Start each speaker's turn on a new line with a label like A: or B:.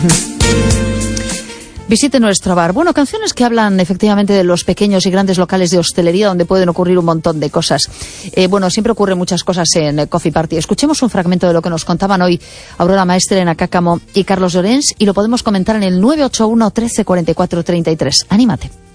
A: Visite nuestro bar. Bueno, canciones que hablan efectivamente de los pequeños y grandes locales de hostelería donde pueden ocurrir un montón de cosas. Siempre ocurren muchas cosas en Coffee Party. Escuchemos un fragmento de lo que nos contaban hoy Aurora Maestre, Elena Cáccamo y Carlos Llorens, y lo podemos comentar en el 981 13 44 33. ¡Anímate!